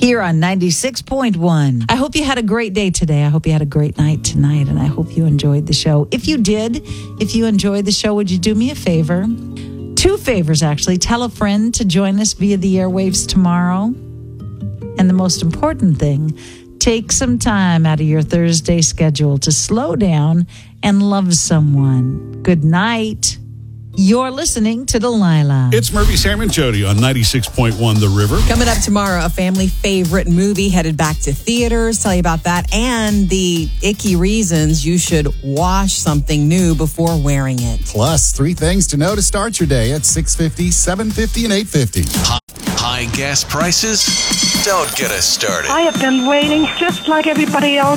here on 96.1. I hope you had a great day today. I hope you had a great night tonight, and I hope you enjoyed the show. If you did, if you enjoyed the show, would you do me a favor? 2 favors, actually. Tell a friend to join us via the airwaves tomorrow. And the most important thing, take some time out of your Thursday schedule to slow down and love someone. Good night. You're listening to Delilah. It's Murphy, Sam, and Jody on 96.1 The River. Coming up tomorrow, a family favorite movie headed back to theaters. Tell you about that and the icky reasons you should wash something new before wearing it. Plus, 3 things to know to start your day at 6:50, 7:50, and 8:50. High gas prices? Don't get us started. I have been waiting just like everybody else.